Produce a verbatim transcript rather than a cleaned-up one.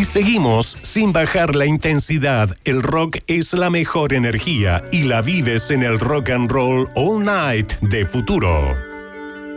Y seguimos sin bajar la intensidad. El rock es la mejor energía y la vives en el Rock and Roll All Night de Futuro.